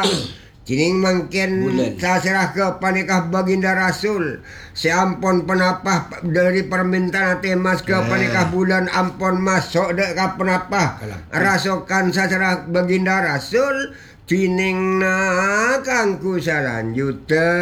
Cining mangken saya serah ke panikah baginda Rasul. Seampun penapah dari permintaan hati mas ke panikah bulan ampun masuk dek ka penapah. Rasokan saya serah baginda Rasul. Cining na kangku salanjutan.